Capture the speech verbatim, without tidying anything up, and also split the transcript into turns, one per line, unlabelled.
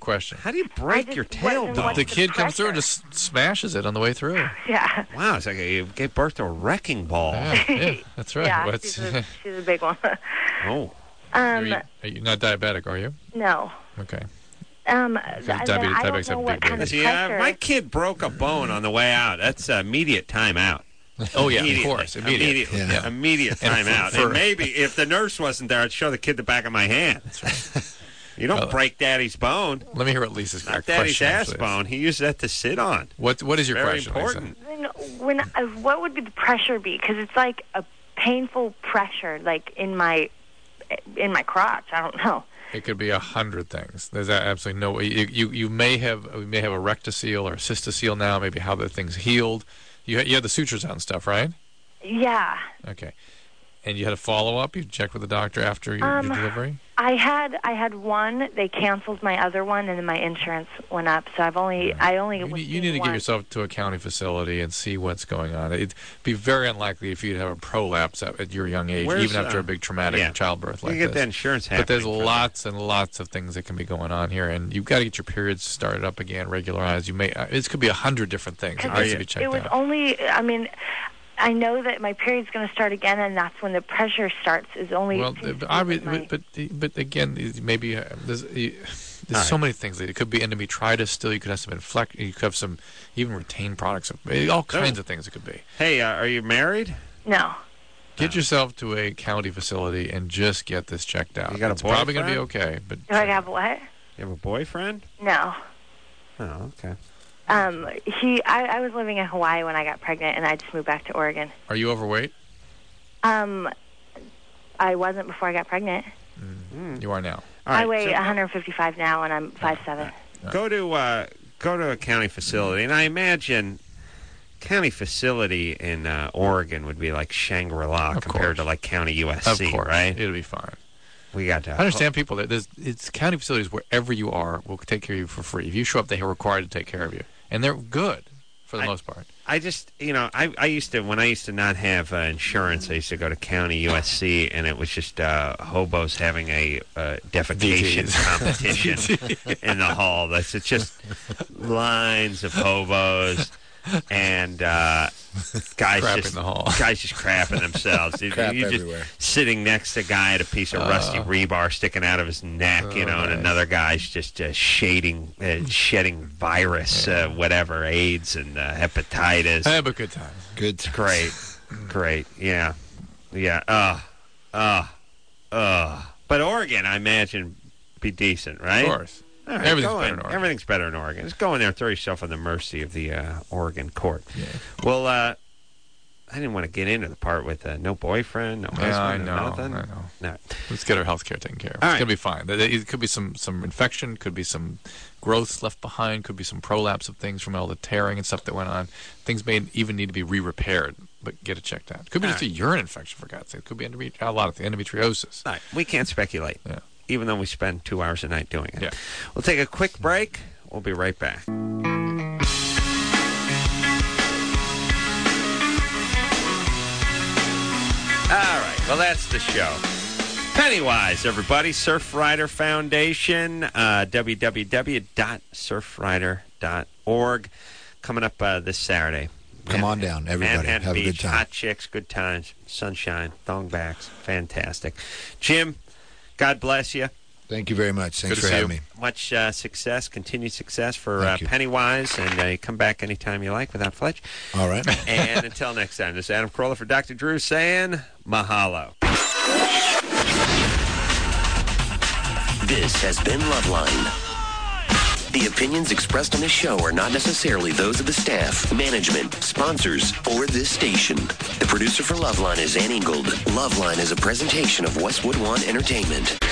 question.
How do you break
just
your
wasn't
tailbone?
what-
The
the
kid comes through and
pressure?
just smashes it on the way through.
Yeah.
Wow, it's like a, you gave birth to a wrecking ball.
Yeah, yeah that's right.
Yeah,
What's,
she's a, she's a big one.
Oh.
um,
you're, you're not diabetic, are you?
no.
Okay.
Um,
Because
th-
diabetes-
I don't
diabetics have
know
big
what kind of
babies.
See, uh,
pressure.
my kid broke a bone on the way out. That's uh, immediate timeout.
Oh, yeah, of
Immediately.
course. Immediate.
Immediately.
Yeah.
Immediate
And
time
for-
out.
for-
And maybe if the nurse wasn't there, I'd show the kid the back of my hand. You don't
Well,
break daddy's bone.
Let me hear what Lisa's
Not
question
daddy's ass
actually is.
bone. He used that to sit on.
What, what is your
Very
question,
important.
Then when uh, what would be the pressure be? Because it's like a painful pressure, like in my in my crotch. I don't know.
Lisa? It could be a hundred things. There's absolutely no way. You, you, you may have you may have a rectocele or a cystocele now, maybe how the thing's healed. You, you had the sutures out and stuff, right?
Yeah.
Okay. And you had a follow-up? You checked with the doctor after your,
Um,
your delivery?
I had I had one. They canceled my other one, and then my insurance went up. So I've only I only
You
was
need, you
seeing
need to
one.
get yourself to a county facility and see what's going on. It'd be very unlikely if you'd have a prolapse at, at your young age,
Where's,
even after
uh,
a big traumatic
yeah.
childbirth
You
like
get
this.
that insurance
But there's
happening for
lots and lots of things that can be going on here, and you've got to get your periods started up again, regularized. You may uh, it could be a hundred different things that
Because
needs
you-
to be
it,
checked
it was
out.
only. I mean, I know that my period's going to start again, and that's when the pressure starts. Is only.
Well,
seems to
but,
be
obvi-
my-
but, but but again, maybe uh, there's, uh, there's
All
so
right.
many things. It could be endometritis. Still, you could have some inflect. You could have some even retained products. All kinds of things it could be.
Hey, uh, are you married?
no.
Get yourself to a county facility and just get this checked out.
You got a
it's probably going to be
boyfriend?
okay, but
Do I have what?
You have a boyfriend?
No.
Oh, okay.
Um, he. I, I was living in Hawaii when I got pregnant, and I just moved back to Oregon.
are you overweight?
Um, I wasn't before I got pregnant.
You are now.
All
I
right,
weigh
so
one hundred fifty-five now, and I'm five seven.
go to uh, go to a county facility, and I imagine county facility in uh, Oregon would be like Shangri-La
Of
compared
course.
to like county U S
Of
C,
course,
right?
it'll be fine.
We got to.
I understand people that there's it's county facilities wherever you are will take care of you for free. If you show up, they are required to take care of you, and they're good for the
I-
most part.
I just, you know, I, I used to, when I used to not have uh, insurance, I used to go to county U S C, and it was just uh, hobos having a uh, defecation
D Ts.
competition in the hall. That's it's just lines of hobos and uh, guys
Crap
just
in the hall.
guys just crapping themselves. You-
Crap
you just
everywhere.
sitting next to a guy at a piece of rusty rebar sticking out of his neck, you
Oh,
know, and
nice.
another guy's just uh, shading, uh, shedding virus, uh, whatever, AIDS and uh, hepatitis.
Have a good time.
Good. times.
Great, great, yeah, yeah. Uh, uh, uh. But Oregon, I imagine, be decent, right?
Of course.
All right,
Everything's
go
better
in.
in Oregon.
Everything's better in Oregon. Just go in there and throw yourself on the mercy of the uh, Oregon court.
Yeah.
Well, uh, I didn't want to get into the part with uh, no boyfriend, no husband,
Yeah, I
no
know.
nothing.
I know.
No.
Let's get our health care taken care of.
All
it's
right.
going to be fine. There- It could be some, some infection, could be some growths left behind, could be some prolapse of things from all the tearing and stuff that went on. Things may even need to be re-repaired, but get it checked out. Could be
All
just a urine infection, for God's sake. Could be endometri- a lot of the endometriosis.
All right. We can't speculate,
Yeah.
even though we spend two hours a night doing it.
Yeah.
We'll take a quick break. We'll be right back. All right. Well, that's the show. Pennywise, everybody. Surfrider Foundation, uh, w w w dot surfrider dot org. Coming up uh, this Saturday.
Come
Man-
on down, everybody.
Manhattan
Have a
Beach,
good time.
hot chicks, good times, sunshine, thongbacks. Fantastic. Jim, God bless you.
Thank you very much. Thanks
Good to
for
see
having
you.
me.
Much uh, success, continued success for uh,
Thank you.
Pennywise, and uh, you come back anytime you like without Fletch.
All right.
And until next time, this is Adam Carolla for Doctor Drew saying mahalo.
This has been Loveline. The opinions expressed on this show are not necessarily those of the staff, management, sponsors, or this station. The producer for Loveline is Ann Ingold. Loveline is a presentation of Westwood One Entertainment.